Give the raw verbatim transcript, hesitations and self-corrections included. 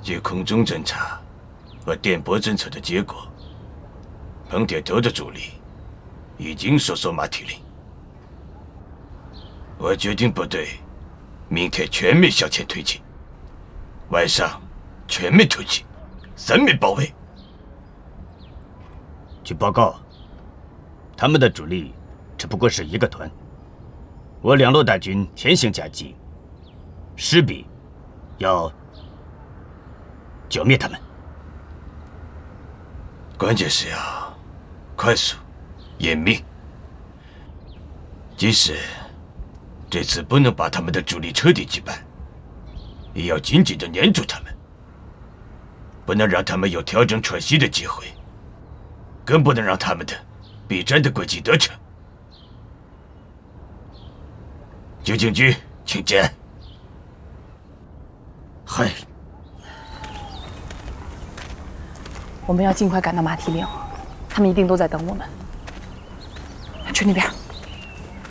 据空中侦察和电波侦测的结果，彭铁头的主力已经收缩马蹄岭。我决定部队明天全面向前推进，晚上全面突击，三面包围。 据报告，他们的主力只不过是一个团，我两路大军先行夹击，势必要剿灭他们。 关键是要快速、严密。即使这次不能把他们的主力彻底击败，也要紧紧地粘住他们，不能让他们有调整喘息的机会，更不能让他们的避战的轨迹得逞。九警局，请见。 嗨， 我们要尽快赶到马蹄岭，他们一定都在等我们。去那边。